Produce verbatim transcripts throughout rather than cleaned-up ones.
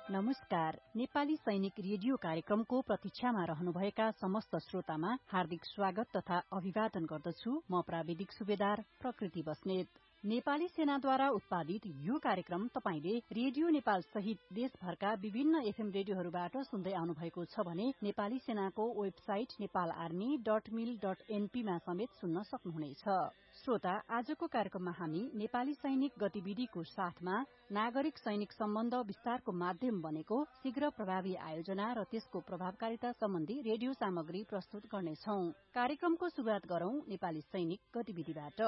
नमस्कार। नेपाली सैनिक रेडियो कार्यक्रमको प्रतीक्षामा रहनुभएका समस्त श्रोतामा हार्दिक स्वागत तथा अभिवादन गर्दछु। म प्राविधिक सुबेदार प्रकृति बस्नेत। नेपाली सेनाद्वारा उत्पादित यो कार्यक्रम तपाईले रेडियो नेपाल सहित देशभरका विभिन्न एफएम रेडियोहरूबाट सुन्दै आउनु भएको छ भने नेपाली सेनाको वेबसाइट नेपाल आर्मी डट मिल डट एनपी मा समेत सुन्न सक्नुहुनेछ। श्रोता, आजको कार्यक्रममा हामी नेपाली सैनिक गतिविधिको साथमा नागरिक सैनिक सम्बन्ध विस्तारको माध्यम बनेको शीघ्र प्रभावी आयोजना र त्यसको प्रभावकारिता सम्बन्धी रेडियो सामग्री प्रस्तुत गर्नेछौं। कार्यक्रमको शुरूआत गरौं नेपाली सैनिक गतिविधिबाट।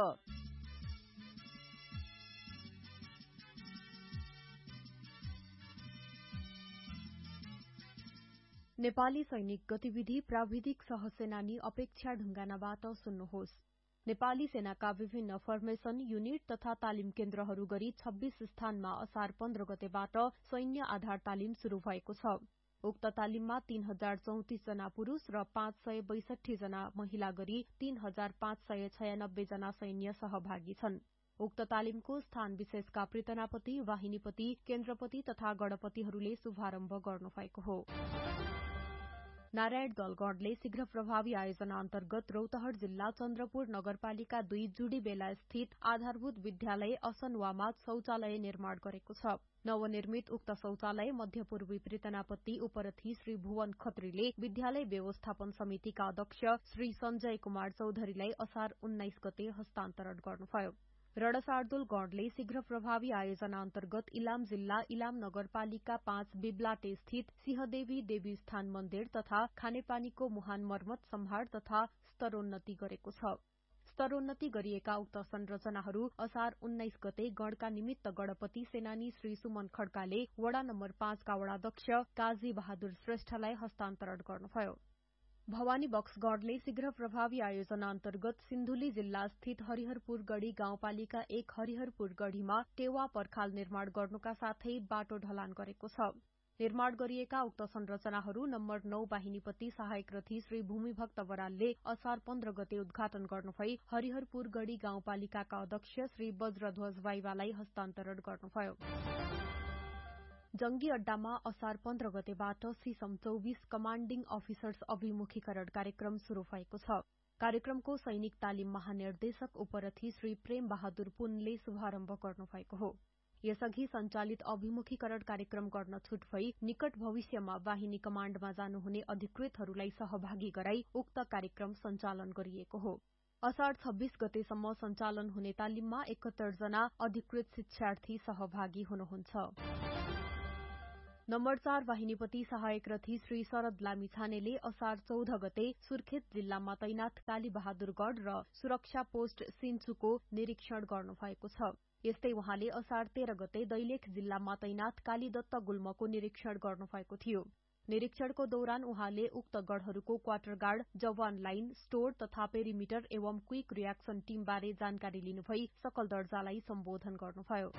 नेपाली सैनिक गतिविधि प्राविधिक सहसेनानी अपेक्षा ढुंगानाबाट सुन्नुहोस्। नेपाली सेनाका विभिन्न फर्मेशन, युनिट तथा तालिम केन्द्रहरू गरी छब्बीस स्थानमा असार पन्ध्र गतेबाट सैन्य आधार तालिम शुरू भएको छ। उक्त तालिममा तीन हजार चौतिस जना पुरूष र पाँच सय बैसठी जना महिला गरी तीन हजार पाँच सय छयानब्बे जना सैन्य सहभागी छन्। उक्त तालिमको स्थान विशेषका प्रितनापति, वाहिनीपति, केन्द्रपति तथा गणपतिहरूले शुभारम्भ गर्नुभएको हो। नारायण दलगढले शीघ्र प्रभावी आयोजना अन्तर्गत रौतहट जिल्ला चन्द्रपुर नगरपालिका दुई जुडीबेला स्थित आधारभूत विद्यालय असनवामा शौचालय निर्माण गरेको छ। नवनिर्मित उक्त शौचालय मध्यपूर्वी प्रितनापति उपरथी श्री भुवन खत्रीले विद्यालय व्यवस्थापन समितिका अध्यक्ष श्री सञ्जय कुमार चौधरीलाई असार उन्नाइस गते हस्तान्तरण गर्नुभयो। रणशार्दुल गणले शीघ्र प्रभावी आयोजना अन्तर्गत इलाम जिल्ला इलाम नगरपालिका पाँच बिब्लाटे स्थित सिंहदेवी देवी स्थान मन्दिर तथा खानेपानीको मुहान मर्मत सम्हार तथा स्तरोन्नति गरेको छ। स्तरोन्नति गरिएका उक्त संरचनाहरू असार उन्नाइस गते गणका निमित्त गणपति सेनानी श्री सुमन खड्काले वडा नम्बर पाँचका वडाध्यक्ष काजी बहादुर श्रेष्ठलाई हस्तान्तरण गर्नुभयो। भवानी बक्सगढले शीघ्र प्रभावी आयोजना अन्तर्गत सिन्धुली जिल्ला स्थित हरिहरपुर गढ़ी गाउँपालिका एक हरिहरपुर गढ़ीमा टेवा पर्खाल निर्माण गर्नुका साथै बाटो ढलान गरेको छ। निर्माण गरिएका उक्त संरचनाहरू नम्बर नौ वाहिनीपति सहायक रथी श्री भूमिभक्त बरालले असार पन्ध्र गते उद्घाटन गर्नुभई हरिहरपुर गढ़ी गाउँपालिकाका अध्यक्ष श्री वज्रध्वज वाइवालाई हस्तान्तरण गर्नुभयो। जंगी अड्डामा असार पन्ध्र गतेबाट सिसम चौबिस कमाण्डिङ अफिसर्स अभिमुखीकरण कार्यक्रम शुरू भएको छ। कार्यक्रमको सैनिक तालिम महानिर्देशक उपरथी श्री प्रेम बहादुर पुनले शुभारम्भ गर्नुभएको हो। यसअघि सञ्चालित अभिमुखीकरण कार्यक्रम गर्न छुट भई निकट भविष्यमा वाहिनी कमाण्डमा जानुहुने अधिकृतहरूलाई सहभागी गराई उक्त कार्यक्रम सञ्चालन गरिएको हो। असार छब्बीस गतेसम्म सञ्चालन हुने तालिममा एकहत्तर जना अधिकृत शिक्षार्थी सहभागी हुनुहुन्छ। नम्बर चार वाहिनीपति सहायक रथी श्री शरद लामिछानेले असार चौध गते सुर्खेत जिल्लामा तैनाथ कालीबहादुरगढ़ र सुरक्षा पोस्ट सिन्चुको निरीक्षण गर्नुभएको छ। यस्तै उहाँले असार तेह्र गते दैलेख जिल्लामा तैनाथ कालीदत्त गुल्मको निरीक्षण गर्नुभएको थियो। निरीक्षणको दौरान उहाँले उक्त गढ़हरूको क्वार्टर गार्ड, जवान लाइन, स्टोर तथा पेरिमिटर एवं क्विक रियाक्सन टीमबारे जानकारी लिनुभई सकल दर्जालाई सम्बोधन गर्नुभयो।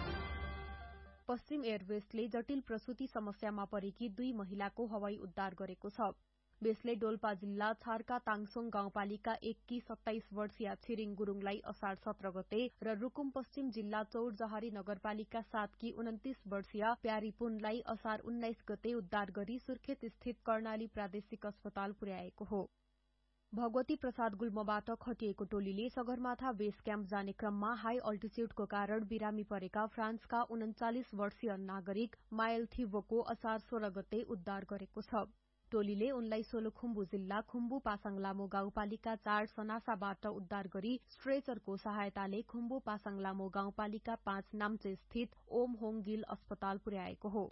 पश्चिम एयरवेजले जटिल प्रसूति समस्यामा परेकी दुई महिलाको हवाई उद्धार गरेको छ। बेसले डोल्पा जिल्ला छारका ताङसोङ गाउँपालिका एककी सत्ताइस वर्षीय छिरिङ गुरूङलाई असार सत्र गते र रुकुम पश्चिम जिल्ला चौरजहारी नगरपालिका सातकी उन्तिस वर्षीय प्यारी पुनलाई असार उन्नाइस गते उद्धार गरी सुर्खेत स्थित कर्णाली प्रादेशिक अस्पताल पुर्याएको हो। भगवती प्रसाद गुल्मबाट खटिएको टोलीले सगरमाथा बेस क्याम्प जाने क्रममा हाई अल्टिच्युडको कारण बिरामी परेका फ्रान्सका उन्चालिस वर्षीय नागरिक मायल थिवोको असार सोह्र गते उद्धार गरेको छ। टोलीले उनलाई सोलुखुम्बु जिल्ला खुम्बु पासाङ लामो गाउँपालिका चार सनासाबाट उद्धार गरी स्ट्रेचरको सहायताले खुम्बु पासाङ लामो गाउँपालिका पाँच नाम्चे स्थित ओम होङ गिल अस्पताल पुर्याएको हो।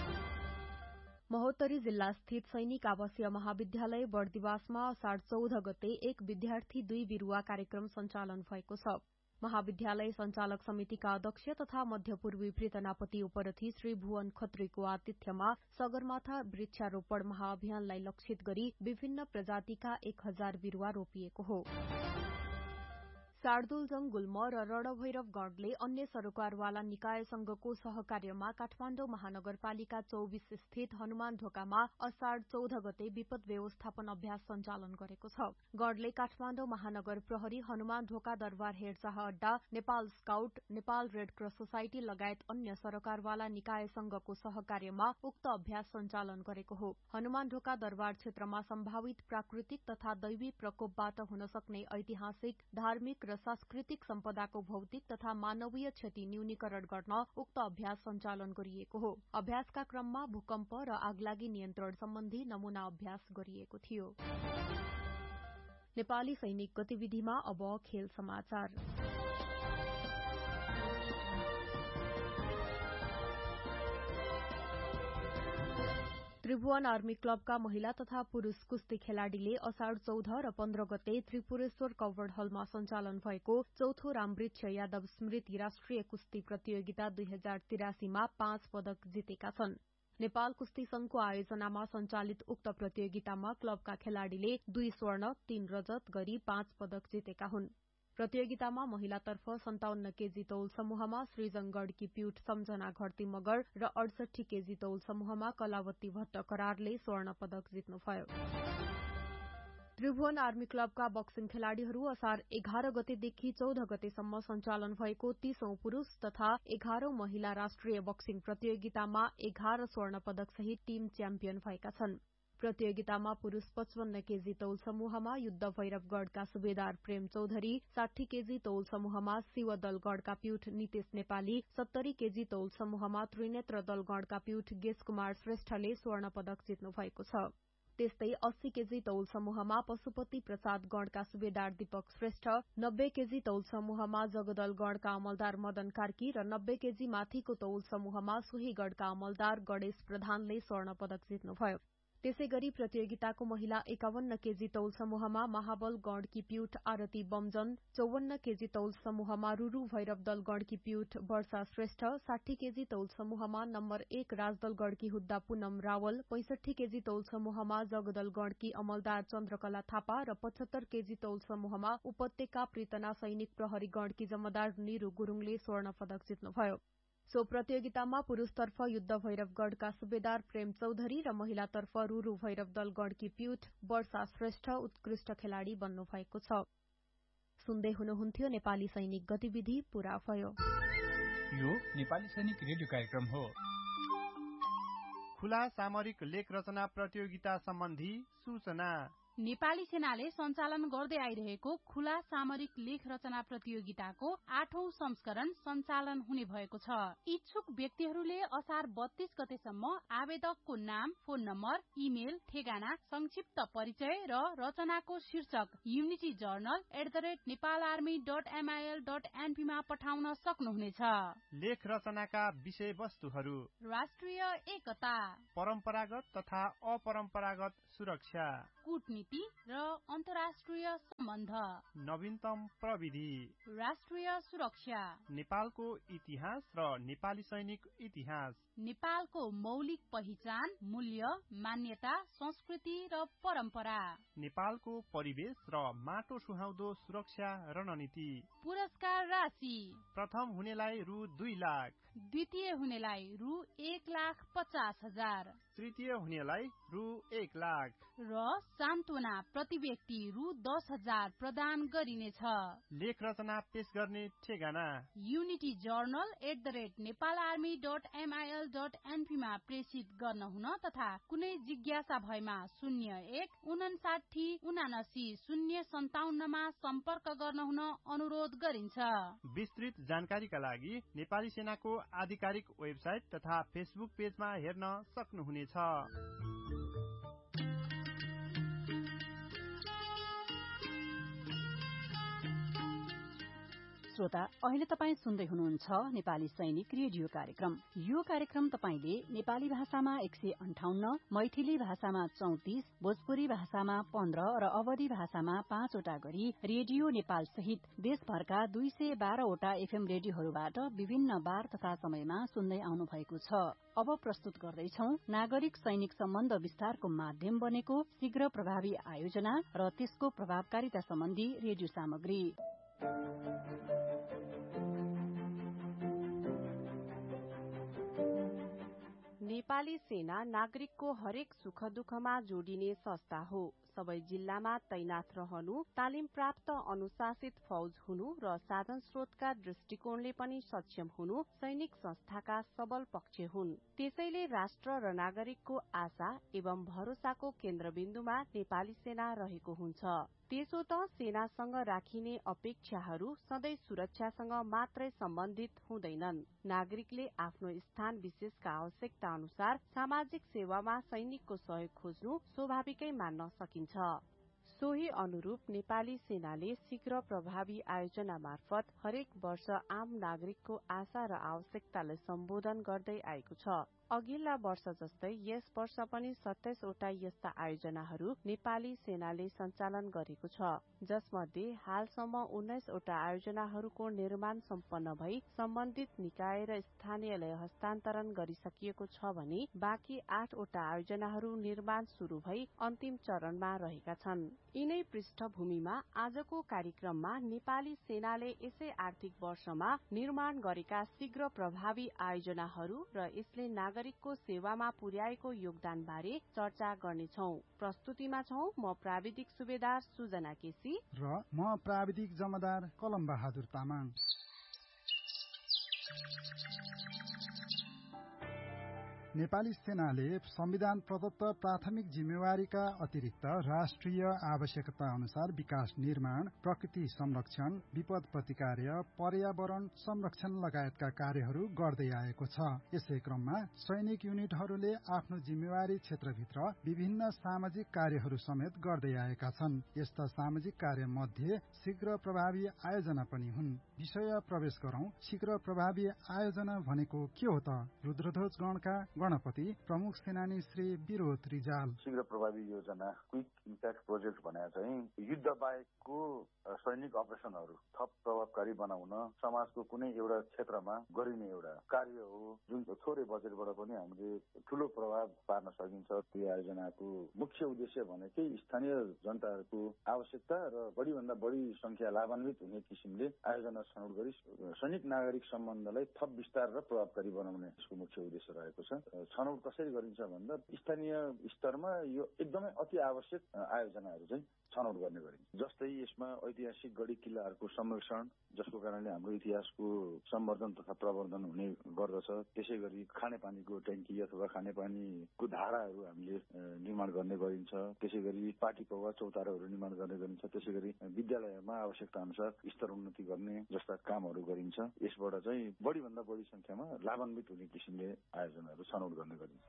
महोत्तरी जिल्ला स्थित सैनिक आवासीय महाविद्यालय बर्दिवासमा असार चौध गते एक विद्यार्थी दुई बिरूवा कार्यक्रम सञ्चालन भएको छ। महाविद्यालय सञ्चालक समितिका अध्यक्ष तथा मध्यपूर्वी प्रितनापति उपरथी श्री भुवन खत्रीको आतिथ्यमा सगरमाथा वृक्षारोपण महाअभियानलाई लक्षित गरी विभिन्न प्रजातिका एक हजार बिरूवा रोपिएको हो। शार्दुल गुल्म र रणभैरव गणले अन्य सरोकारवाला निकायसँगको सहकार्यमा काठमाडौँ महानगरपालिका चौबिस स्थित हनुमान ढोकामा असाढ़ चौध गते विपद व्यवस्थापन अभ्यास सञ्चालन गरेको छ। गणले काठमाडौँ महानगर प्रहरी, हनुमान ढोका दरबार हेरचाह अड्डा, Nepal scout, Nepal red cross society लगायत अन्य सरोकारवाला निकायसँगको सहकार्यमा उक्त अभ्यास सञ्चालन गरेको हो। हनुमान ढोका दरबार क्षेत्रमा सम्भावित प्राकृतिक तथा दैवी प्रकोपबाट हुन सक्ने ऐतिहासिक, धार्मिक र सांस्कृतिक सम्पदाको भौतिक तथा मानवीय क्षति न्यूनीकरण गर्न उक्त अभ्यास सञ्चालन गरिएको हो। अभ्यासका क्रममा भूकम्प र आगलागी नियन्त्रण सम्बन्धी नमूना अभ्यास गरिएको थियो। नेपाली सैनिक गतिविधिमा अब खेल समाचार। त्रिभुवन आर्मी क्लबका महिला तथा पुरूष कुस्ती खेलाड़ीले असाढ़ चौध र पन्ध्र गते त्रिपुरेश्वर कवर्ड हलमा सञ्चालन भएको चौथो रामवृक्ष यादव स्मृति राष्ट्रिय कुस्ती प्रतियोगिता दुई हजार तिरासीमा पाँच पदक जितेका छन्। नेपाल कुस्ती संघको आयोजनामा सञ्चालित उक्त प्रतियोगितामा क्लबका खेलाड़ीले दुई स्वर्ण, तीन रजत गरी पाँच पदक जितेका हुन्। प्रतियोगितामा महिलातर्फ सन्ताउन्न केजी तौल समूहमा सृजन गढकी प्युठ सम्झना घरती मगर र अडसठी केजी तौल समूहमा कलावती भट्ट करारले स्वर्ण पदक जित्नुभयो। त्रिभुवन आर्मी क्लबका बक्सिङ खेलाड़ीहरू असार एघार गतेदेखि चौध गतेसम्म सञ्चालन भएको तीसौं पुरूष तथा एघारौं महिला राष्ट्रिय बक्सिङ प्रतियोगितामा एघार स्वर्ण पदक सहित टीम च्याम्पियन भएका छन्। प्रतियोगितामा पुरूष पचपन्न केजी तौल समूहमा युद्ध भैरवगढ़का सुबेदार प्रेम चौधरी, साठी केजी तौल समूहमा शिवदल गढ़का प्युठ नितेश नेपाली, सत्तरी केजी तौल समूहमा त्रिनेत्र दल गढ़का प्युठ गेश कुमार श्रेष्ठले स्वर्ण पदक जित्नु भएको छ। त्यस्तै अस्सी केजी तौल समूहमा पशुपति प्रसाद गढ़का सुबेदार दीपक श्रेष्ठ, नब्बे केजी तौल समूहमा जगदल गढ़का अमलदार मदन कार्की र नब्बे केजी माथिको तौल समूहमा सोहीगढ़का अमलदार गणेश प्रधानले स्वर्ण पदक जित्नुभयो। त्यसै गरी प्रतियोगिताको महिला एकाउन्न केजी तौल समूहमा महाबल गढ़की प्युठ आरती बमजन, चौवन्न केजी तौल समूहमा रुरू भैरव दल गढ़की प्युठ वर्षा श्रेष्ठ, साठी केजी तौल समूहमा नम्बर एक राजदल गढ़की हुद्दा पूनम रावल, पैंसठी केजी तौल समूहमा जगदल गढ़की अमलदार चन्द्रकला थापा र पचहत्तर केजी तौल समूहमा उपत्यका प्रीतना सैनिक प्रहरी गढ़की जमदार निरू गुरूङले स्वर्ण पदक जित्नुभयो। सो प्रतियोगितामा पुरूषतर्फ युद्ध भैरवगढ़का सुबेदार प्रेम चौधरी र महिलातर्फ रुरू भैरव दल गढ़की प्युठ वर्षा श्रेष्ठ उत्कृष्ट खेलाड़ी बन्नु भएको छ। सुन्दै हुनुहुन्थ्यो नेपाली सैनिक गतिविधि पूरा भयो। यो नेपाली सैनिक रेडियो कार्यक्रम हो। खुला सामरिक लेख रचना प्रतियोगिता सम्बन्धी सूचना। नेपाली सेनाले सञ्चालन गर्दै आइरहेको खुला सामरिक लेख रचना प्रतियोगिताको आठौं संस्करण सञ्चालन हुने भएको छ। इच्छुक व्यक्तिहरूले असार बत्तीस गतेसम्म आवेदकको नाम, फोन नम्बर, इमेल, ठेगाना, संक्षिप्त परिचय र रचनाको शीर्षक unity journal at the rate Nepal army dot MIL dot NP मा पठाउन सक्नुहुनेछ। लेख रचनाका विषय वस्तुहरू: राष्ट्रिय एकता, परम्परागत तथा अपरम्परागत सुरक्षा, कूटनीति र अन्तर्राष्ट्रिय सम्बन्ध, नवीनतम प्रविधि, राष्ट्रिय सुरक्षा, नेपालको इतिहास र नेपाली सैनिक इतिहास, नेपालको मौलिक पहिचान, मूल्य, मान्यता, संस्कृति र परम्परा, नेपालको परिवेश र माटो सुहाउँदो सुरक्षा रणनीति। पुरस्कार राशि: प्रथम हुनेलाई रु दुई लाख, द्वितीय हुनेलाई रु एक लाख पचास हजार, तृतीय हुनेलाई रु एक लाख र सान्त्वना प्रति व्यक्ति रु दस हजार प्रदान गरिनेछ। लेख रचना पेश गर्ने ठेगाना: unity journal at the rate Nepal army dot MIL dot NP मा प्रेषित गर्न हुन तथा कुनै जिज्ञासा भएमा शून्य एक उनासाठी उनासी शून्य सन्ताउन्नमा सम्पर्क गर्न हुन अनुरोध गरिन्छ। विस्तृत जानकारीका लागि नेपाली सेनाको आधिकारिक वेबसाइट तथा फेसबुक पेजमा हेर्न सक्नुहुनेछ। श्रोता, अहिले तपाई सुन्दै हुनुहुन्छ नेपाली सैनिक रेडियो कार्यक्रम। यो कार्यक्रम तपाईले नेपाली भाषामा एक सय अन्ठाउन्न, मैथिली भाषामा चौतिस, भोजपुरी भाषामा पन्ध्र र अवधी भाषामा पाँचवटा गरी रेडियो नेपाल सहित देशभरका दुई सय बाह्रवटा एफएम रेडियोहरूबाट विभिन्न बार तथा समयमा सुन्दै आउनु भएको छ। अब प्रस्तुत गर्दैछौ नागरिक सैनिक सम्बन्ध विस्तारको माध्यम बनेको शीघ्र प्रभावी आयोजना र त्यसको प्रभावकारिता सम्बन्धी रेडियो सामग्री। नेपाली सेना नागरिकको हरेक सुख दुःखमा जोडिने संस्था हो। सबै जिल्लामा तैनाथ रहनु, तालिम प्राप्त अनुशासित फौज हुनु र साधन स्रोतका दृष्टिकोणले पनि सक्षम हुनु सैनिक संस्थाका सबल पक्ष हुन्। त्यसैले राष्ट्र र नागरिकको आशा एवं भरोसाको केन्द्रबिन्दुमा नेपाली सेना रहेको हुन्छ। त्यसो त सेनासँग राखिने अपेक्षाहरू सधैँ सुरक्षासँग मात्रै सम्बन्धित हुँदैनन्। नागरिकले आफ्नो स्थान विशेषका आवश्यकता अनुसार सामाजिक सेवामा सैनिकको सहयोग खोज्नु स्वाभाविकै मान्न सकिन्छ। सोही अनुरूप नेपाली सेनाले शीघ्र प्रभावी आयोजना मार्फत हरेक वर्ष आम नागरिकको आशा र आवश्यकतालाई सम्बोधन गर्दै आएको छ। अघिल्ला वर्ष जस्तै यस वर्ष पनि सत्ताइस वटा यस्ता आयोजनाहरू नेपाली सेनाले सञ्चालन गरेको छ, जसमध्ये हालसम्म उन्नाइस वटा आयोजनाहरूको निर्माण सम्पन्न भई सम्बन्धित निकाय र स्थानीयलाई हस्तान्तरण गरिसकिएको छ भने बाँकी आठ वटा आयोजनाहरू निर्माण शुरू भई अन्तिम चरणमा रहेका छन्। यिनै पृष्ठभूमिमा आजको कार्यक्रममा नेपाली सेनाले यसै आर्थिक वर्षमा निर्माण गरेका शीघ्र प्रभावी आयोजनाहरू र यसले नागरिकको सेवामा पुर्याएको योगदान बारे चर्चा गर्नेछौं। प्रस्तुतिमा छौं म प्राविधिक सुबेदार सुजना केसी र म प्राविधिक जमदार कलम बहादुर तामाङ। नेपाली सेनाले संविधान प्रदत्त प्राथमिक जिम्मेवारीका अतिरिक्त राष्ट्रिय आवश्यकता अनुसार विकास निर्माण, प्रकृति संरक्षण, विपद प्रतिकार्य, पर्यावरण संरक्षण लगायतका कार्यहरू गर्दै आएको छ। यसै क्रममा सैनिक युनिटहरूले आफ्नो जिम्मेवारी क्षेत्रभित्र विभिन्न सामाजिक कार्यहरू समेत गर्दै आएका छन्। यस्ता सामाजिक कार्य मध्ये शीघ्र प्रभावी आयोजना पनि हुन्। विषय प्रवेश गरौं। शीघ्र प्रभावी आयोजना भनेको के हो त? रुद्रध्वज गणका गणपति प्रमुख सेनानी श्री विरोध रिजाल। शीघ्र प्रभावी योजना क्विक इम्प्याक्ट प्रोजेक्ट भने चाहिँ युद्ध बाहेकको सैनिक अपरेसनहरू थप प्रभावकारी बनाउन समाजको कुनै एउटा क्षेत्रमा गरिने एउटा कार्य हो, जुन थोरै बजेटबाट पनि हामीले ठूलो प्रभाव पार्न सकिन्छ। त्यो आयोजनाको मुख्य उद्देश्य भनेकै स्थानीय जनताहरूको आवश्यकता र बढीभन्दा बढी संख्या लाभान्वित हुने किसिमले आयोजना छनौट गरी सैनिक नागरिक सम्बन्धलाई थप विस्तार र प्रभावकारी बनाउने यसको मुख्य उद्देश्य रहेको छ। छनौट कसरी गरिन्छ भन्दा स्थानीय स्तरमा यो एकदमै अति आवश्यक आयोजनाहरू चाहिँ छनौट गर्ने गरिन्छ। जस्तै यसमा ऐतिहासिक गढी किल्लाहरूको संरक्षण, जसको कारणले हाम्रो इतिहासको सम्वर्धन तथा प्रवर्धन हुने गर्दछ। त्यसै गरी खानेपानीको ट्याङ्की अथवा खानेपानीको धाराहरू हामीले निर्माण गर्ने गरिन्छ। त्यसै गरी पाटी पौवा चौताराहरू निर्माण गर्ने गरिन्छ। त्यसै गरी विद्यालयमा आवश्यकता अनुसार स्तर उन्नति गर्ने जस्ता कामहरू गरिन्छ। यसबाट चाहिँ बढीभन्दा बढी संख्यामा लाभान्वित हुने किसिमले आयोजनाहरू छनौट गर्ने गरिन्छ।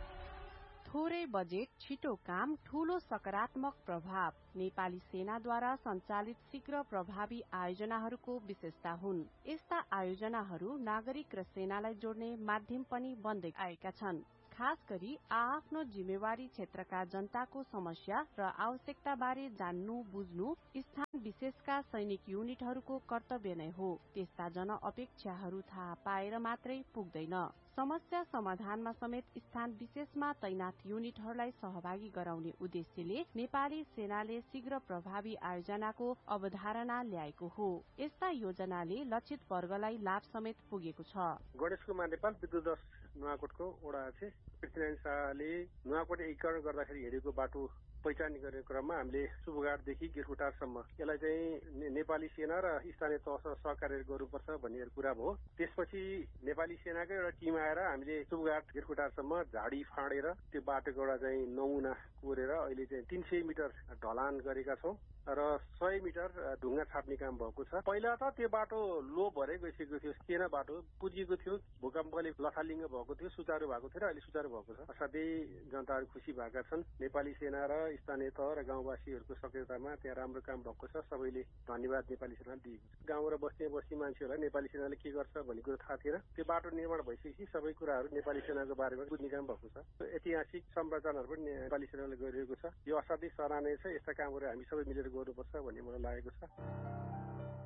थोरै बजेट, छिटो काम, ठूलो सकारात्मक प्रभाव नेपाली सेनाद्वारा सञ्चालित शीघ्र प्रभावी आयोजनाहरूको विशेषता हुन्। यस्ता आयोजनाहरू नागरिक र सेनालाई जोड्ने माध्यम पनि बन्दै आएका छन्। खास गरी आआफ्नो जिम्मेवारी क्षेत्रका जनताको समस्या र आवश्यकता बारे जान्नु बुझ्नु स्थान विशेषका सैनिक युनिटहरूको कर्तव्य नै हो। त्यस्ता जन अपेक्षाहरू थाहा पाएर मात्रै पुग्दैन। समस्या समाधानमा समेत स्थान विशेषमा तैनाथ युनिटहरूलाई सहभागी गराउने उद्देश्यले नेपाली सेनाले शीघ्र प्रभावी आयोजनाको अवधारणा ल्याएको हो। यस्ता योजनाले लक्षित वर्गलाई लाभ समेत पुगेको छ। गणेश कुमार नेपाल विद्युत नुवाकोटको वडा अध्यक्ष पृथ्वीनारायण शाहले नुवाकोट एकीकरण गर्दाखेरि हिँडेको बाटो पहिचान गर्ने क्रममा हामीले सुबुघाटदेखि गिरफुटारसम्म यसलाई चाहिँ नेपाली सेना र स्थानीय तहसँग सहकार्य गर्नुपर्छ भन्ने कुरा भयो। त्यसपछि नेपाली सेनाकै एउटा टिम आएर हामीले सुबुघाट गिरफुटारसम्म झाडी फाँडेर त्यो बाटोको एउटा चाहिँ नमुना कोरेर अहिले चाहिँ तीन सय मिटर ढलान गरेका छौँ र सय मिटर ढुङ्गा छाप्ने काम भएको छ। पहिला त त्यो बाटो लो भरै गइसकेको थियो, सेना बाटो पुजिएको थियो, भूकम्पले लथालिङ्ग भएको थियो, सुचारू भएको थियो र अहिले सुचारू भएको छ। असाध्यै जनताहरू खुसी भएका छन्। नेपाली सेना र स्थानीय तह र गाउँवासीहरूको सक्रियतामा त्यहाँ राम्रो काम भएको छ। सबैले धन्यवाद नेपाली सेनाले दिएको छ। गाउँ र बस्ती बस्ती मान्छेहरूलाई नेपाली सेनाले के गर्छ भन्ने कुरो थाहा थिएन। त्यो बाटो निर्माण भइसकेपछि सबै कुराहरू नेपाली सेनाको बारेमा बुझ्ने काम भएको छ। ऐतिहासिक संरचनाहरू पनि नेपाली सेनाले गरिरहेको छ। यो असाध्यै सराहनीय छ। यस्ता कामहरू हामी सबै मिलेर गर्नुपर्छ भन्ने मलाई लागेको छ।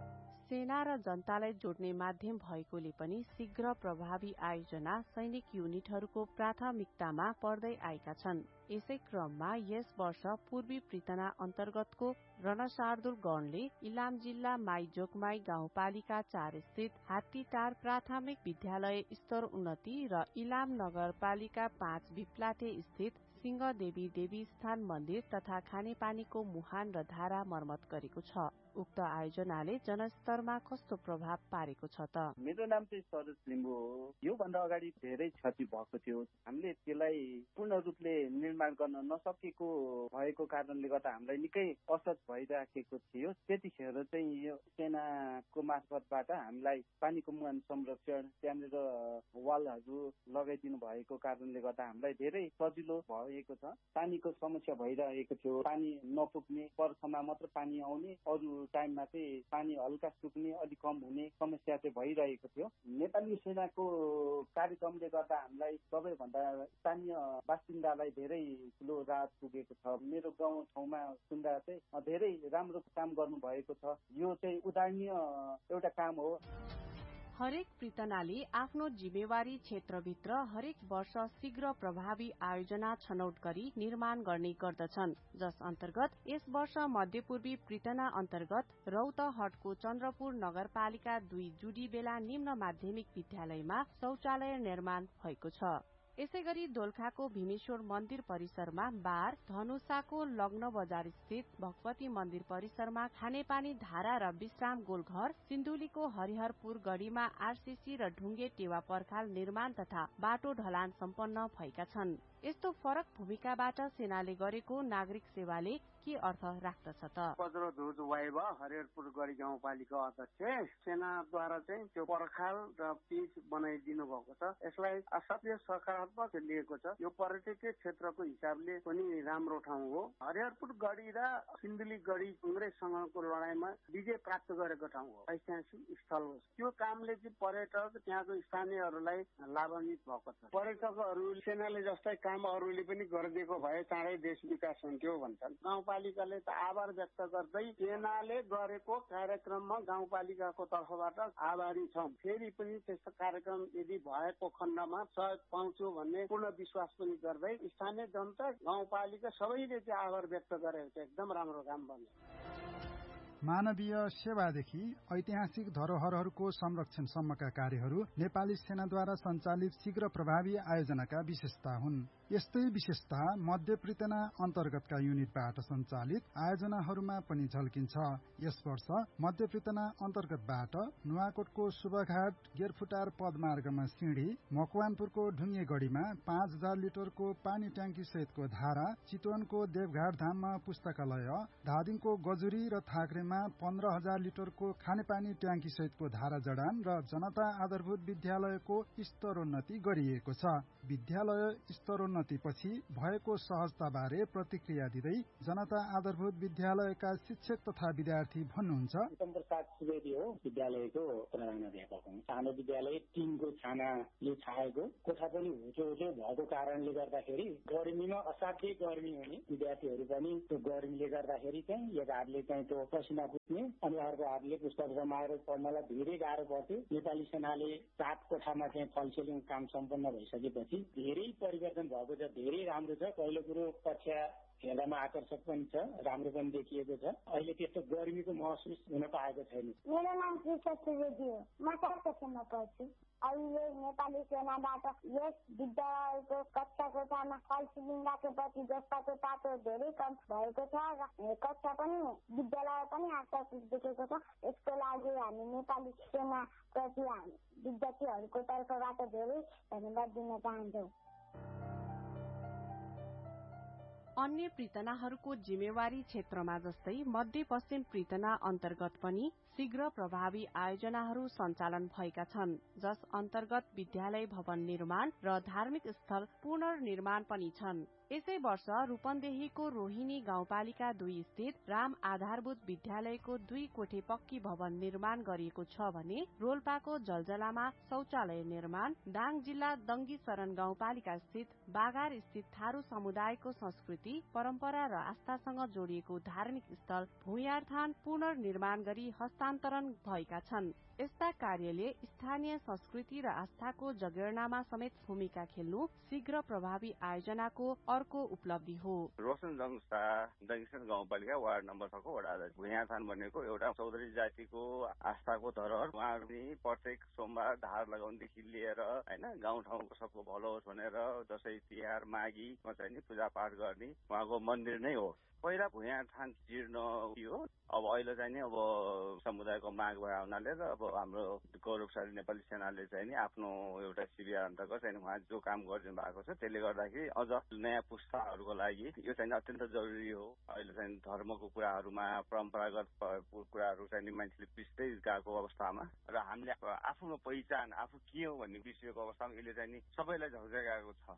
सेना र जनतालाई जोड्ने माध्यम भएकोले पनि शीघ्र प्रभावी आयोजना सैनिक युनिटहरूको प्राथमिकतामा पर्दै आएका छन्। यसै क्रममा यस वर्ष पूर्वी पृतना अन्तर्गतको रणशार्दुल गणले इलाम जिल्ला माईजोगमाई गाउँपालिका चार स्थित हात्तीटार प्राथमिक विद्यालय स्तर उन्नति र इलाम नगरपालिका पाँच बिप्लाटे स्थित सिंहदेवी देवी स्थान मन्दिर तथा खानेपानीको मुहान र धारा मर्मत गरेको छ। उक्त आयोजनाले जनस्तरमा कस्तो प्रभाव पारेको छ त? मेरो नाम चाहिँ सरोज लिम्बू हो। योभन्दा अगाडि धेरै क्षति भएको थियो। हामीले त्यसलाई पूर्ण रूपले निर्माण गर्न नसकेको भएको कारणले गर्दा हामीलाई निकै असर भइराखेको थियो। त्यतिखेर चाहिँ यो सेनाको मार्फतबाट हामीलाई पानीको मुहान संरक्षण, त्यहाँनिर वालहरू लगाइदिनु भएको कारणले गर्दा हामीलाई धेरै सजिलो भएको छ। पानीको समस्या भइरहेको थियो। पानी नपुग्ने, बर्खामा मात्र पानी आउने, अरू टाइममा चाहिँ पानी हल्का सुक्ने, अलिक कम हुने समस्या चाहिँ भइरहेको थियो। नेपाली सेनाको कार्यक्रमले गर्दा हामीलाई सबैभन्दा स्थानीय बासिन्दालाई धेरै ठुलो राहत पुगेको छ। मेरो गाउँ ठाउँमा सुन्दा चाहिँ धेरै राम्रो काम गर्नु भएको छ। यो चाहिँ उदाहरणीय एउटा काम हो। हरेक पृतनाले आफ्नो जिम्मेवारी क्षेत्रभित्र हरेक वर्ष शीघ्र प्रभावी आयोजना छनौट गरी निर्माण गर्ने गर्दछन्, जस अन्तर्गत यस वर्ष मध्यपूर्वी पृतना अन्तर्गत रौतहटको चन्द्रपुर नगरपालिका दुई जुडीबेला निम्न माध्यमिक विद्यालयमा शौचालय निर्माण भएको छ। यसै गरी दोलखाको भीमेश्वर मन्दिर परिसरमा बार, धनुषाको लग्न बजार स्थित भगवती मन्दिर परिसरमा खानेपानी धारा र विश्राम गोलघर, सिन्धुलीको हरिहरपुर गढीमा आरसीसी र ढुङ्गे टेवा पर्खाल निर्माण तथा बाटो ढलान सम्पन्न भएका छन्। यस्तो फरक भूमिकाबाट सेनाले गरेको नागरिक सेवाले के अर्थ राख्दछ त? पद्रध्वज वाइवा हरिहरपुर गढी गाउँपालिका अध्यक्ष सेनाद्वारा चाहिँ त्यो पर्खाल र पिच बनाइदिनु भएको छ। यसलाई असाध्य सकारात्मक लिएको छ। यो पर्यटकीय क्षेत्रको हिसाबले पनि राम्रो ठाउँ हो। हरिहरपुर गढी र सिन्धुली गढी कंग्रेससँगको लडाईँमा विजय प्राप्त गरेको ठाउँ हो, ऐतिहासिक स्थल हो। त्यो कामले चाहिँ पर्यटक त्यहाँको स्थानीयहरूलाई लाभान्वित भएको छ। पर्यटकहरू सेनाले जस्तै काम अरूले पनि गरिदिएको भए चाँडै देश विकास हुन्थ्यो भन्छन्। गाउँपालिकाले त आभार व्यक्त गर्दै सेनाले गरेको कार्यक्रममा गाउँपालिकाको तर्फबाट आभारी छौं। फेरि पनि त्यस्तो कार्यक्रम यदि भएको खण्डमा सहयोग पाउँछु भन्ने पूर्ण विश्वास पनि गर्दै स्थानीय जनता, गाउँपालिका सबैले चाहिँ आभार व्यक्त गरेको छ। एकदम राम्रो काम बन्यो। मानवीय सेवादेखि ऐतिहासिक धरोहरहरूको संरक्षणसम्मका कार्यहरू नेपाली सेनाद्वारा सञ्चालित शीघ्र प्रभावी आयोजनाका विशेषता हुन्। यस्तै विशेषता मध्य पृतना अन्तर्गतका युनिटबाट सञ्चालित आयोजनाहरूमा पनि झल्किन्छ। यस वर्ष मध्य पृतना अन्तर्गतबाट नुवाकोटको शुभघाट गेरफुटार पदमार्गमा सिँढी, मकवानपुरको ढुङ्गेगढीमा पाँच हजार लिटरको पानी ट्याङ्की सहितको धारा, चितवनको देवघाट धाममा पुस्तकालय, धादिङको गजुरी र थाक्रेमा पन्ध्र हजार लिटरको खानेपानी ट्याङ्की सहितको धारा जडान र जनता आधारभूत विद्यालयको स्तरोन्नति गरिएको छ। विद्यालय स्तरोन्नतिपछि भएको सहजताबारे प्रतिक्रिया दिँदै जनता आधारभूत विद्यालयका शिक्षक तथा विद्यार्थी भन्नुहुन्छ। प्रसाद सुवेदी हो, विद्यालयको प्रधानाध्यापक हुँ। सानो विद्यालय टिनको छानाले छाएको, कोठा पनि होचो होचो भएको कारणले गर्दाखेरि गर्मीमा असाध्यै गर्मी हुने, विद्यार्थीहरू पनि त्यो गर्मीले गर्दाखेरि चाहिँ एक हातले चाहिँ त्यो पसिना पुग्ने अनि अर्को हातले पुस्तक जमाएर पढ्नलाई धेरै गाह्रो पर्थ्यो। नेपाली सेनाले सात कोठामा चाहिँ फलसेलिङ काम सम्पन्न भइसकेपछि धेरै परिवर्तन भएको छ। धेरै राम्रो छ। पहिलो कुरो कक्षा हेर्दामा आकर्षक पनि छ, राम्रो पनि देखिएको छ। अहिले त्यस्तो गर्मीको महसुस हुन पाएको छैन। मेरो नाम कृष्ण सुवेदी हो। म चार कक्षामा पढ्छु। अहिले नेपाली सेनाबाट यस विद्यालयको कक्षा कोठामा फलसिलिङ राखेपछि जस्ताको तातो धेरै कम भएको छ र कक्षा पनि विद्यालय पनि आकर्षित देखेको छ। यसको लागि हामी नेपाली सेनाप्रति विद्यार्थीहरूको तर्फबाट धेरै धन्यवाद दिन चाहन्छौँ। अन्य पृतनाहरूको जिम्मेवारी क्षेत्रमा जस्तै मध्यपश्चिम पृतना अन्तर्गत पनि शीघ्र प्रभावी आयोजनाहरू सञ्चालन भएका छन्, जस अन्तर्गत विद्यालय भवन निर्माण र धार्मिक स्थल पुनर्निर्माण पनि छन्। यसै वर्ष रूपन्देहीको रोहिणी गाउँपालिका दुई स्थित राम आधारभूत विद्यालयको दुई कोठे पक्की भवन निर्माण गरिएको छ भने रोल्पाको जलजलामा शौचालय निर्माण, दाङ जिल्ला दङ्गी शरण गाउँपालिका स्थित बागार स्थित थारू समुदायको संस्कृति संस्कृति परम्परा र आस्थासँग जोडिएको धार्मिक स्थल भुइँयारथान पुनर्निर्माण गरी हस्तान्तरण भएका छन्। यस्ता कार्यले स्थानीय संस्कृति र आस्थाको जगेर्नामा समेत भूमिका खेल्नु शीघ्र प्रभावी आयोजनाको अर्को उपलब्धि हो। रोशन जङ्सा दक्षिण गाउँपालिका वार्ड नम्बर छ को वडा अध्यक्ष भुइँयारथान भनेको एउटा चौधरी जातिको आस्थाको धरोहर। उहाँहरू प्रत्येक सोमबार धार लगाउनेदेखि लिएर होइन गाउँठाउँको सबको भलो होस् भनेर दसैँ तिहार माघीमा चाहिँ नि पूजापाठ गर्ने उहाँको मन्दिर नै हो। पहिला भुइँयारथान जीर्ण थियो, अब अहिले चाहिँ नि अब समुदायको माग भए हुनाले र अब हाम्रो गौरवशाली नेपाली सेनाले चाहिँ नि आफ्नो एउटा शिविर अन्तर्गत चाहिँ उहाँ जो काम गरिदिनु भएको छ त्यसले गर्दाखेरि अझ नयाँ पुस्ताहरूको लागि यो चाहिँ अत्यन्त जरुरी हो। अहिले चाहिँ धर्मको कुराहरूमा परम्परागत कुराहरू चाहिँ मान्छेले पिस्दै गएको अवस्थामा र हामीले आफ्नो पहिचान आफू के हो भन्ने बिर्सिएको अवस्थामा यसले चाहिँ नि सबैलाई झल्काएको छ।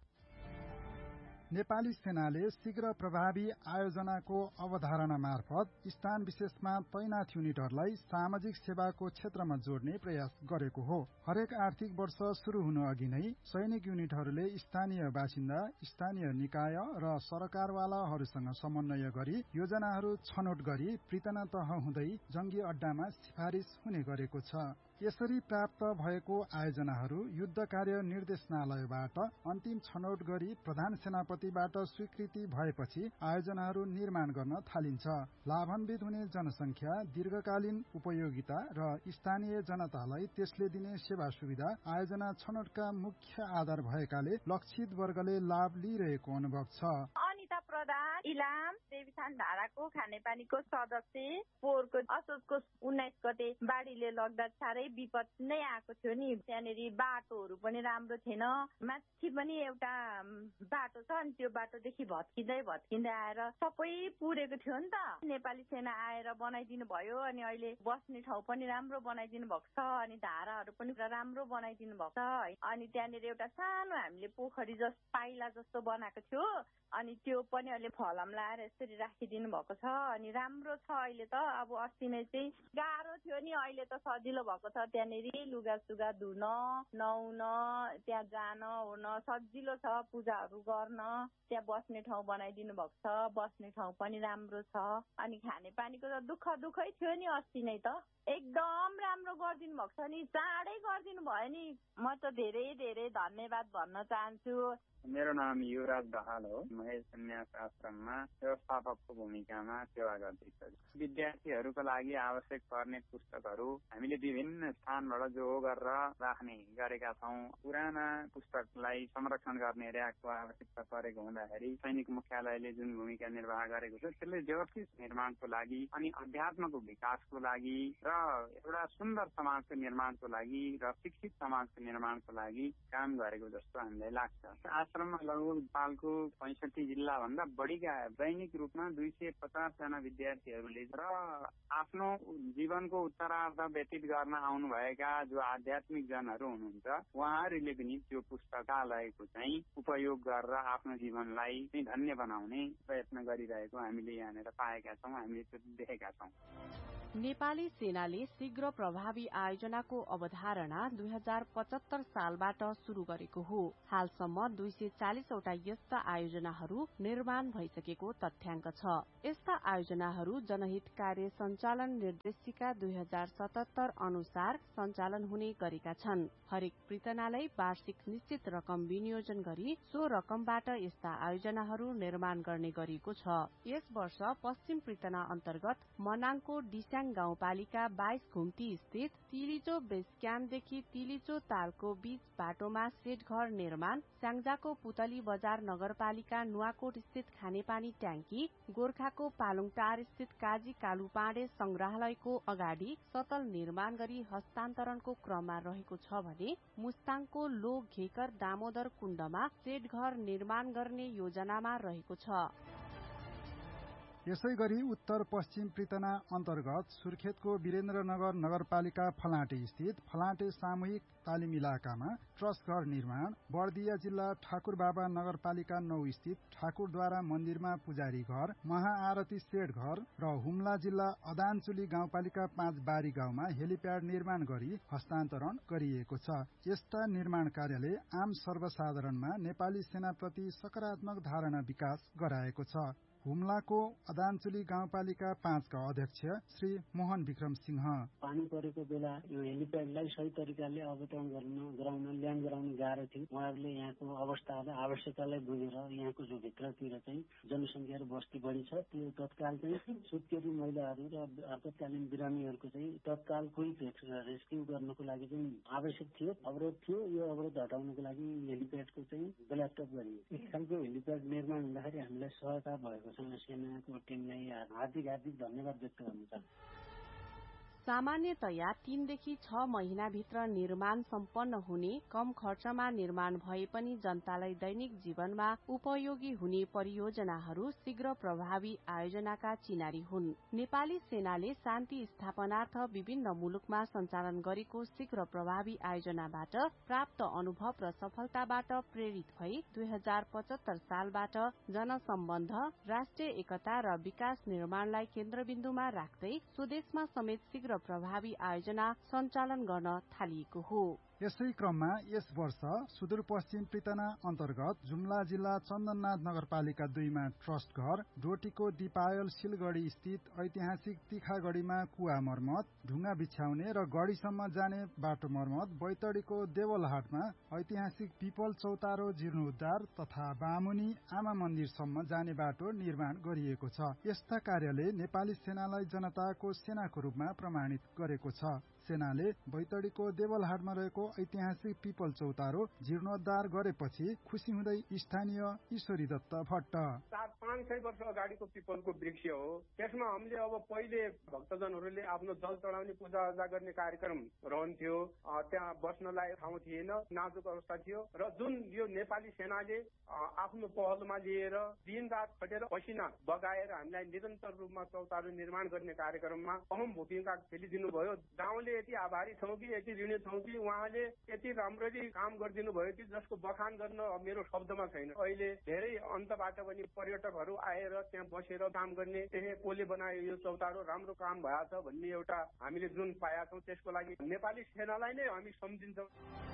नेपाली सेनाले शीघ्र प्रभावी आयोजनाको अवधारणा मार्फत स्थान विशेषमा तैनाथ युनिटहरूलाई सामाजिक सेवाको क्षेत्रमा जोड्ने प्रयास गरेको हो। हरेक आर्थिक वर्ष शुरू हुनु अघि नै सैनिक युनिटहरूले स्थानीय बासिन्दा, स्थानीय निकाय र सरकारवालाहरूसँग समन्वय गरी योजनाहरू छनौट गरी पृतना तह हुँदै जंगी अड्डामा सिफारिस हुने गरेको छ। यसरी प्राप्त भएको आयोजनाहरू युद्ध कार्य निर्देशनालयबाट अन्तिम छनौट गरी प्रधान सेनापतिबाट स्वीकृति भएपछि आयोजनाहरू निर्माण गर्न थालिन्छ। लाभान्वित हुने जनसंख्या, दीर्घकालीन उपयोगिता र स्थानीय जनतालाई त्यसले दिने सेवा सुविधा आयोजना छनौटका मुख्य आधार भएकाले लक्षित वर्गले लाभ लिइरहेको अनुभव छ। अनिता प्रधान, इलाम देवीथान धाराको खानेपानीको सदस्य, पोहोरको असोजको उन्नाइस गते बाढीले लग्दा साह्रै विपद नै आएको थियो नि। त्यहाँनिर बाटोहरू पनि राम्रो थिएन, माथि पनि एउटा बाटो छ अनि त्यो बाटोदेखि भत्किँदै भत्किँदै आएर सबै पुरेको थियो नि त। नेपाली सेना आएर बनाइदिनु भयो अनि अहिले बस्ने ठाउँ पनि राम्रो बनाइदिनु भएको छ अनि धाराहरू पनि राम्रो बनाइदिनु भएको छ। अनि त्यहाँनिर एउटा सानो हामीले पोखरी जस्तो पाइला जस्तो बनाएको थियो अनि त्यो पनि अहिले फलाम लाएर यसरी राखिदिनु भएको छ अनि राम्रो छ अहिले त। अब अस्ति नै चाहिँ गाह्रो थियो नि, अहिले त सजिलो भएको छ। त्यहाँनिर लुगा सुगा धुन, नुहाउन, त्यहाँ जान ओर्न सजिलो छ, पूजाहरू गर्न। त्यहाँ बस्ने ठाउँ बनाइदिनु भएको छ, बस्ने ठाउँ पनि राम्रो छ। अनि खानेपानीको त दुःख दुःखै थियो नि अस्ति नै त, एकदम राम्रो गरिदिनु भएको छ नि, चाँडै गरिदिनु भयो नि। म त धेरै धेरै धन्यवाद भन्न चाहन्छु। मेरो नाम युवराज दाहाल हो। महेश सन्यास आश्रममा व्यवस्थापकको भूमिकामा सेवा गर्दैछु। विद्यार्थीहरूको लागि आवश्यक पर्ने पुस्तकहरू हामीले विभिन्न स्थानबाट जो गरेर राख्ने गरेका छौँ। पुराना पुस्तकलाई संरक्षण गर्ने र्याकको आवश्यकता परेको हुँदाखेरि सैनिक मुख्यालयले जुन भूमिका निर्वाह गरेको छ त्यसले व्यवस्थित निर्माणको लागि अनि अध्यात्मको विकासको लागि र एउटा सुन्दर समाजको निर्माणको लागि र शिक्षित समाजको निर्माणको लागि काम गरेको जस्तो हामीलाई लाग्छ। आश्रममा लगभग नेपालको पैंसठी जिल्ला भन्दा बढीका दैनिक रूपमा दुई सय पचास जना विद्यार्थीहरूले र आफ्नो जीवनको उत्तरार्ध व्यतीत गर्न आउनुभएका जो आध्यात्मिक जनहरू हुनुहुन्छ उहाँहरूले पनि त्यो पुस्तकालयको चाहिँ उपयोग गरेर आफ्नो जीवनलाई धन्य बनाउने प्रयत्न गरिरहेको हामीले यहाँनिर पाएका छौँ, हामीले त्यो देखेका छौँ। नेपाली सेनाले शीघ्र प्रभावी आयोजनाको अवधारणा दुई हजार पचहत्तर सालबाट शुरू गरेको हो। हालसम्म दुई सय चालिसवटा यस्ता आयोजनाहरू निर्माण भइसकेको तथ्याङ्क छ। यस्ता आयोजनाहरू जनहित कार्य सञ्चालन निर्देशिका दुई हजार सतहत्तर अनुसार सञ्चालन हुने गरेका छन्। हरेक पृतनालाई वार्षिक निश्चित रकम विनियोजन गरी सो रकमबाट यस्ता आयोजनाहरू निर्माण गर्ने गरिएको छ। यस वर्ष पश्चिम पृतना अन्तर्गत मनाङको डिस्याङ गाउँपालिका बाइस घुम्ती स्थित तिलिचो बेस क्याम्पदेखि तिलिचो तालको बीच बाटोमा सेट घर निर्माण, स्याङ्जाको पुतली बजार नगरपालिका नुवाकोट स्थित खानेपानी ट्याङ्की, गोर्खाको पालुङटार स्थित काजी कालुपाँडे संग्रहालयको अगाडि सतल निर्माण गरी हस्तान्तरणको क्रममा रहेको छ भने मुस्ताङको लो घेकर दामोदर कुण्डमा सेट घर निर्माण गर्ने योजनामा रहेको छ। यसै गरी उत्तर पश्चिम पृतना अन्तर्गत सुर्खेतको वीरेन्द्रनगर नगरपालिका फलाँटे स्थित फलाँटे सामूहिक तालिम इलाकामा ट्रस्ट घर निर्माण, बर्दिया जिल्ला ठाकुरबाबा नगरपालिका नौ स्थित ठाकुरद्वारा मन्दिरमा पुजारी घर, महाआरती सेड घर र हुम्ला जिल्ला अदानचुली गाउँपालिका पाँच बारी गाउँमा हेलिप्याड निर्माण गरी हस्तान्तरण गरिएको छ। यस्ता निर्माण कार्यले आम सर्वसाधारणमा नेपाली सेनाप्रति सकारात्मक धारणा विकास गराएको छ। हुम्लाको अदानचुली गाउँपालिका पाँचका अध्यक्ष श्री मोहन विक्रम सिंह पानी परेको बेला यो हेलिप्याडलाई सही तरिकाले अवतरण गर्न गराउन ल्यान्ड गराउन गाह्रो थियो। उहाँहरूले यहाँको अवस्थालाई आवश्यकतालाई बुझेर यहाँको जो भित्रतिर चाहिँ जनसङ्ख्या र बस्ती बढी छ त्यो तत्काल चाहिँ सुत्केरी महिलाहरू र आपतकालीन बिरामीहरूको चाहिँ तत्काल क्विक रेस्क्यु गर्नको लागि चाहिँ आवश्यक थियो, अवरोध थियो। यो अवरोध हटाउनको लागि हेलिप्याडको चाहिँ ब्ल्याकटप गरियो। एक खालको हेलिप्याड निर्माण हुँदाखेरि हामीलाई सहजता भएको सेनाको टिमलाई हार्दिक हार्दिक धन्यवाद व्यक्त गर्न चाहन्छु। सामान्यतया तीनदेखि छ महिनाभित्र निर्माण सम्पन्न हुने, कम खर्चमा निर्माण भए पनि जनतालाई दैनिक जीवनमा उपयोगी हुने परियोजनाहरू शीघ्र प्रभावी आयोजनाका चिनारी हुन्। नेपाली सेनाले शान्ति स्थापनार्थ विभिन्न मुलुकमा सञ्चालन गरेको शीघ्र प्रभावी आयोजनाबाट प्राप्त अनुभव र सफलताबाट प्रेरित भई दुई हजार पचहत्तर सालबाट जनसम्बन्ध, राष्ट्रिय एकता र विकास निर्माणलाई केन्द्रबिन्दुमा राख्दै स्वदेशमा समेत शीघ्र प्रभावी आयोजना सञ्चालन गर्न थालिएको हो। यसै क्रममा यस वर्ष सुदूरपश्चिम पृतना अन्तर्गत जुम्ला जिल्ला चन्दननाथ नगरपालिका दुईमा ट्रस्ट घर, डोटीको दिपायल सिलगढ़ी स्थित ऐतिहासिक तिखागढ़ीमा कुवा मर्मत, ढुङ्गा बिछ्याउने र गढ़ीसम्म जाने बाटो मर्मत, बैतडीको देवलहाटमा ऐतिहासिक पिपल चौतारो जीर्णोद्धार तथा बामुनी आमा मन्दिरसम्म जाने बाटो निर्माण गरिएको छ। यस्ता कार्यले नेपाली सेनालाई जनताको सेनाको रूपमा प्रमाणित गरेको छ। सेनाले बैतडीको देवलहाटमा रहेको ऐतिहासिक पिपल चौतारो जीर्णोद्धार गरेपछि खुसी हुँदै स्थानीय ईश्वरी दत्त भट्ट चार पाँच सय वर्ष अगाडिको पिपलको वृक्ष हो। त्यसमा हामीले अब पहिले भक्तजनहरूले आफ्नो जल चढाउने पूजा आजा गर्ने कार्यक्रम रहन्थ्यो। त्यहाँ बस्नलाई ठाउँ थिएन, नाजुक अवस्था थियो र जुन यो नेपाली सेनाले आफ्नो पहलमा लिएर दिन रात खटेर पसिना बगाएर हामीलाई निरन्तर रूपमा चौतारो निर्माण गर्ने कार्यक्रममा अहम भूमिका खेलिदिनु भयो। गाउँले यति आभारी छौँ कि यति ऋणी छौँ कि उहाँले यति राम्ररी काम गरिदिनु भयो कि जसको बखान गर्न मेरो शब्दमा छैन। अहिले धेरै अन्तबाट पनि पर्यटकहरू आएर त्यहाँ बसेर काम गर्ने, त्यही कसले बनायो यो चौतारो, राम्रो काम भएको छ भन्ने एउटा हामीले जुन पाएका छौँ त्यसको लागि नेपाली सेनालाई नै हामी सम्झिन्छौँ।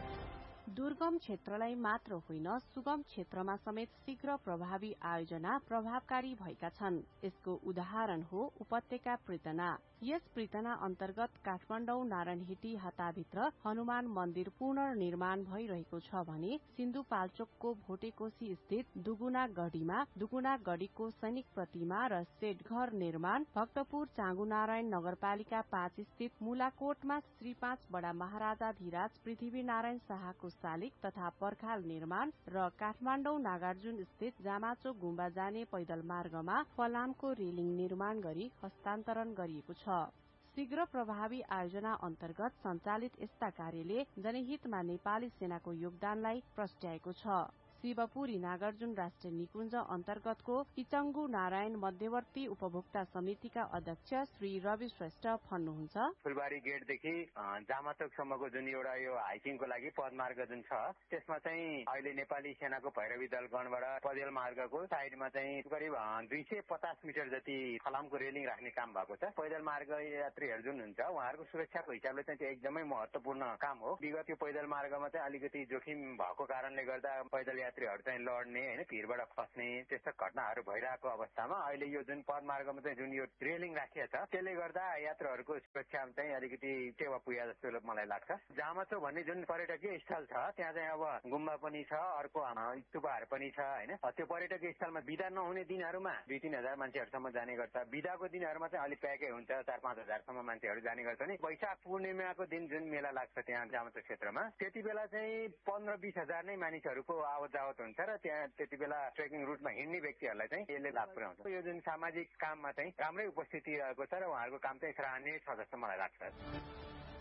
दुर्गम क्षेत्रलाई मात्र होइन, सुगम क्षेत्रमा समेत शीघ्र प्रभावी आयोजना प्रभावकारी भएका छन्। यसको उदाहरण हो उपत्यका पृतना। यस पृतना अन्तर्गत काठमाडौँ नारायणहिटी हताभित्र हनुमान मन्दिर पुनर्निर्माण भइरहेको छ भने सिन्धुपाल्चोकको भोटेकोशी स्थित दुगुना गढ़ीमा दुगुना गढ़ीको सैनिक प्रतिमा र सेड घर निर्माण, भक्तपुर चाँगुनारायण नगरपालिका पाँच स्थित मुलाकोटमा श्री पाँच बडा महाराजाधिराज पृथ्वीनारायण शाहको शालिग तथा पर्खाल निर्माण र काठमाडौँ नागार्जुन स्थित जामाचो गुम्बा जाने पैदल मार्गमा फलामको रेलिङ निर्माण गरी हस्तान्तरण गरिएको छ। शीघ्र प्रभावी आयोजना अन्तर्गत सञ्चालित यस्ता कार्यले जनहितमा नेपाली सेनाको योगदानलाई प्रस्ट्याएको छ। शिवपुरी नागार्जुन राष्ट्रिय निकुञ्ज अन्तर्गतको इचङ्गु नारायण मध्यवर्ती उपभोक्ता समितिका अध्यक्ष श्री रवि श्रेष्ठ भन्नुहुन्छ, फुलबारी गेटदेखि जामाचोकसम्मको जुन एउटा यो हाइकिङको लागि पदमार्ग जुन छ त्यसमा चाहिँ अहिले नेपाली सेनाको भैरवी दल गणबाट पदेल मार्गको साइडमा चाहिँ करिब दुई सय पचास मिटर जति फलामको रेलिङ राख्ने काम भएको छ। पैदल मार्ग यात्रीहरू जुन हुन्छ उहाँहरूको सुरक्षाको हिसाबले चाहिँ त्यो एकदमै महत्वपूर्ण काम हो। विगत यो पैदल मार्गमा चाहिँ अलिकति जोखिम भएको कारणले गर्दा पैदल यात्रीहरू चाहिँ लड्ने होइन भिडबाट फस्ने त्यस्ता घटनाहरू भइरहेको अवस्थामा अहिले यो जुन पदमार्गमा चाहिँ जुन यो रेलिङ राखिएको छ त्यसले गर्दा यात्रुहरूको सुरक्षा चाहिँ अलिकति टेवा पुग्या जस्तो मलाई लाग्छ। जामाचो भन्ने जुन पर्यटकीय स्थल छ त्यहाँ चाहिँ अब गुम्बा पनि छ, अर्को स्तूपहरू पनि छ होइन। त्यो पर्यटकीय स्थलमा बिदा नहुने दिनहरूमा दुई तीन हजार मान्छेहरूसम्म जाने गर्छ। बिदाको दिनहरूमा चाहिँ अलिक प्याकै हुन्छ, चार पाँच हजारसम्म मान्छेहरू जाने गर्छ नि। वैशाख पूर्णिमाको दिन जुन मेला लाग्छ त्यहाँ जामाचो क्षेत्रमा त्यति बेला चाहिँ पन्ध्र बिस हजार नै मानिसहरूको आवत जावत हुन्छ र त्यहाँ त्यति बेला ट्रेकिङ रुटमा हिँड्ने व्यक्तिहरूलाई चाहिँ यसले लाभ पुर्याउँछ। यो जुन सामाजिक काममा चाहिँ राम्रै उपस्थिति रहेको छ र उहाँहरूको काम चाहिँ सराहनीय छ जस्तो मलाई लाग्छ।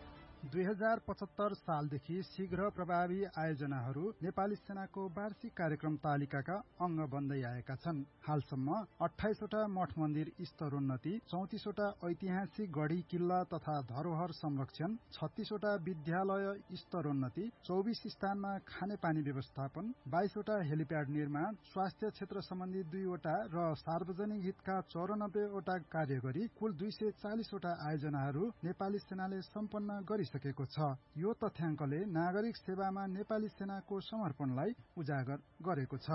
दुई हजार पचहत्तर सालदेखि शीघ्र प्रभावी आयोजनाहरू नेपाली सेनाको वार्षिक कार्यक्रम तालिकाका अंग बन्दै आएका छन्। हालसम्म अठाइसवटा मठ मन्दिर स्तरोन्नति, चौतिसवटा ऐतिहासिक गढी किल्ला तथा धरोहर संरक्षण, छत्तीसवटा विद्यालय स्तरोन्नति, चौबिस स्थानमा खानेपानी व्यवस्थापन, बाइसवटा हेलिप्याड निर्माण, स्वास्थ्य क्षेत्र सम्बन्धी दुईवटा र सार्वजनिक हितका चौरानब्बेवटा कार्य गरी कुल दुई सय चालिसवटा आयोजनाहरू नेपाली सेनाले सम्पन्न गरिसकेको छ। यो तथ्याङ्कले नागरिक सेवामा नेपाली सेनाको समर्पणलाई उजागर गरेको छ।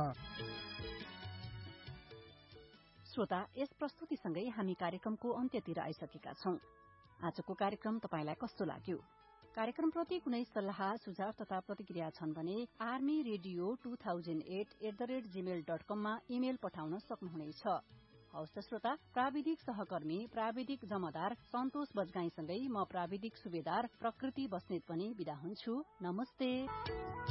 श्रोता, यस प्रस्तुतिसँगै हामी कार्यक्रमको अन्त्यतिर आइसकेका छौं। आजको कार्यक्रम तपाईलाई कस्तो लाग्यो? कार्यक्रमप्रति कुनै सल्लाह सुझाव तथा प्रतिक्रिया छन् भने army radio two thousand at at the rate Gmail dot कममा इमेल पठाउन सक्नुहुनेछ। हवस् त श्रोता, प्राविधिक सहकर्मी प्राविधिक जमादार सन्तोष बजगाईसँगै म प्राविधिक सुबेदार प्रकृति बस्नेत पनि बिदा हुन्छु। नमस्ते।